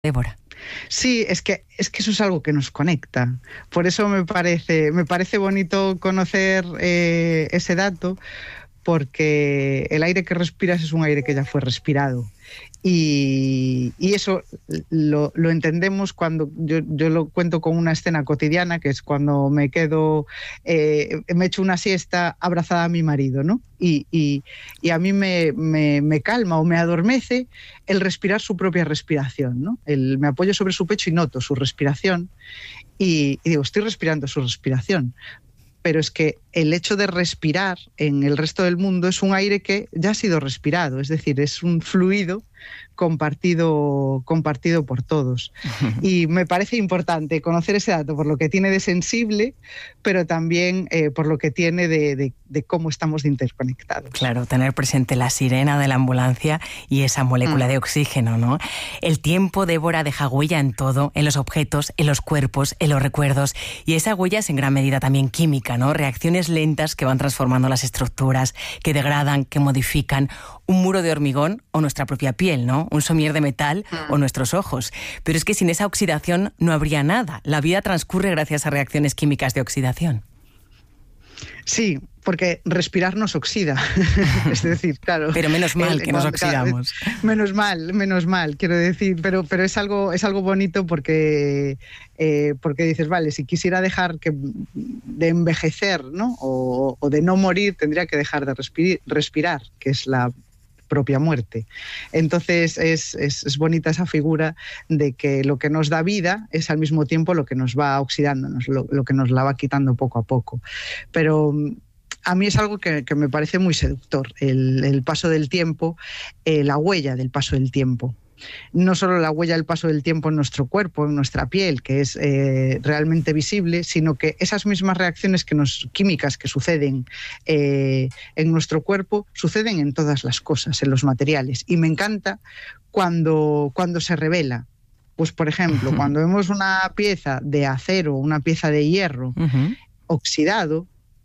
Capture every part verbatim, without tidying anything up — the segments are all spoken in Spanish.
Débora. Sí, es que, es que eso es algo que nos conecta. Por eso me parece, me parece bonito conocer eh, ese dato, porque el aire que respiras es un aire que ya fue respirado. Y, y eso lo, lo entendemos cuando yo, yo lo cuento con una escena cotidiana, que es cuando me quedo, eh, me echo una siesta abrazada a mi marido, ¿no? Y, y, y a mí me, me, me calma o me adormece el respirar su propia respiración, ¿no? El, me apoyo sobre su pecho y noto su respiración y, y digo, estoy respirando su respiración. Pero es que el hecho de respirar en el resto del mundo es un aire que ya ha sido respirado, es decir, es un fluido compartido, compartido por todos. Y me parece importante conocer ese dato por lo que tiene de sensible, pero también eh, por lo que tiene de, de, de cómo estamos de interconectados. Claro, tener presente la sirena de la ambulancia y esa molécula mm. de oxígeno, ¿no? El tiempo, Débora, deja huella en todo, en los objetos, en los cuerpos, en los recuerdos, y esa huella es en gran medida también química, ¿no? Reacciones lentas que van transformando las estructuras, que degradan, que modifican un muro de hormigón o nuestra propia piel, ¿no? Un somier de metal mm. o nuestros ojos. Pero es que sin esa oxidación no habría nada. La vida transcurre gracias a reacciones químicas de oxidación. Sí, porque respirar nos oxida. Es decir, claro. Pero menos mal el, que nos oxidamos. Menos mal, menos mal, quiero decir. Pero, pero es algo, es algo bonito porque, eh, porque dices, vale, si quisiera dejar que, de envejecer, ¿no? O, o de no morir, tendría que dejar de respirar, respirar, que es la propia muerte. Entonces es, es, es bonita esa figura de que lo que nos da vida es al mismo tiempo lo que nos va oxidando, lo, lo que nos la va quitando poco a poco. Pero a mí es algo que, que me parece muy seductor, el, el paso del tiempo, eh, la huella del paso del tiempo. No solo la huella del paso del tiempo en nuestro cuerpo, en nuestra piel, que es eh, realmente visible, sino que esas mismas reacciones que nos, químicas que suceden eh, en nuestro cuerpo, suceden en todas las cosas, en los materiales. Y me encanta cuando, cuando se revela. Pues, por ejemplo, cuando vemos una pieza de acero, una pieza de hierro uh-huh. oxidado,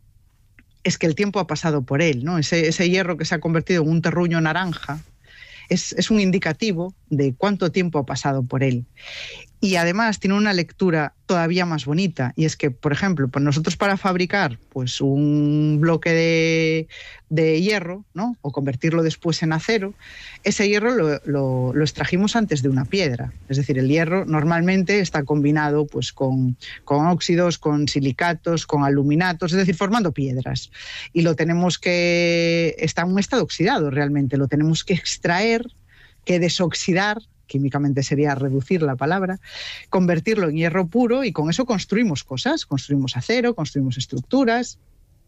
es que el tiempo ha pasado por él, ¿no? Ese, ese hierro que se ha convertido en un terruño naranja, Es, es un indicativo de cuánto tiempo ha pasado por él. Y además tiene una lectura todavía más bonita, y es que, por ejemplo, pues nosotros para fabricar pues, un bloque de, de hierro, ¿no? O convertirlo después en acero, ese hierro lo, lo, lo extrajimos antes de una piedra. Es decir, el hierro normalmente está combinado pues, con, con óxidos, con silicatos, con aluminatos, es decir, formando piedras. Y lo tenemos que... está en un estado oxidado realmente, lo tenemos que extraer, que desoxidar, químicamente sería reducir la palabra, convertirlo en hierro puro, y con eso construimos cosas, construimos acero, construimos estructuras,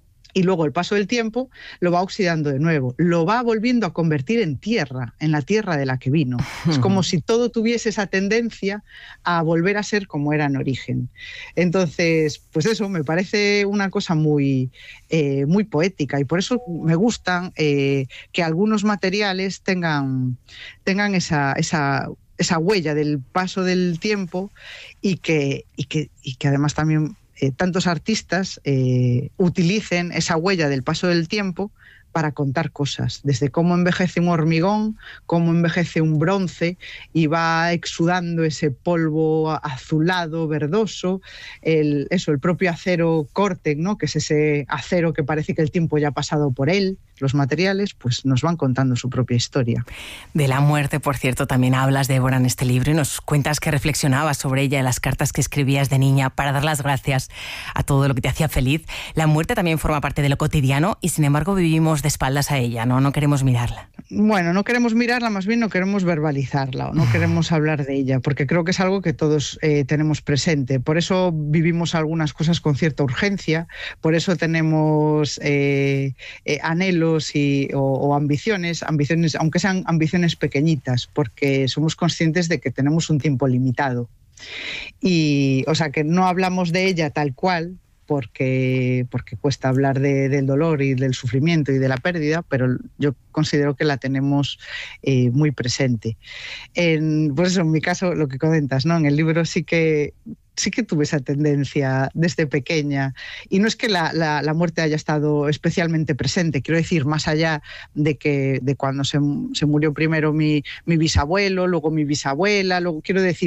y luego el paso del tiempo lo va oxidando de nuevo, lo va volviendo a convertir en tierra, en la tierra de la que vino. Es como si todo tuviese esa tendencia a volver a ser como era en origen. Entonces, pues eso, me parece una cosa muy, eh, muy poética, y por eso me gustan eh, que algunos materiales tengan, tengan esa... esa esa huella del paso del tiempo, y que, y que, y que además también eh, tantos artistas eh, utilicen esa huella del paso del tiempo para contar cosas, desde cómo envejece un hormigón, cómo envejece un bronce y va exudando ese polvo azulado, verdoso, el, eso, el propio acero Corten, ¿no? Que es ese acero que parece que el tiempo ya ha pasado por él. Los materiales pues nos van contando su propia historia. De la muerte, por cierto, también hablas, Débora, en este libro, y nos cuentas que reflexionabas sobre ella en las cartas que escribías de niña para dar las gracias a todo lo que te hacía feliz. La muerte también forma parte de lo cotidiano y, sin embargo, vivimos de espaldas a ella, ¿no? No queremos mirarla. Bueno, no queremos mirarla, más bien no queremos verbalizarla, o no queremos hablar de ella, porque creo que es algo que todos eh, tenemos presente. Por eso vivimos algunas cosas con cierta urgencia, por eso tenemos eh, eh, anhelos Y, o, o ambiciones, ambiciones, aunque sean ambiciones pequeñitas, porque somos conscientes de que tenemos un tiempo limitado. Y, o sea, que no hablamos de ella tal cual, porque, porque cuesta hablar de, del dolor y del sufrimiento y de la pérdida, pero yo considero que la tenemos eh, muy presente. En, pues eso, en mi caso, lo que comentas, ¿no? En el libro sí que sí que tuve esa tendencia desde pequeña. Y no es que la, la, la muerte haya estado especialmente presente, quiero decir, más allá de que de cuando se, se murió primero mi, mi bisabuelo, luego mi bisabuela, luego quiero decir,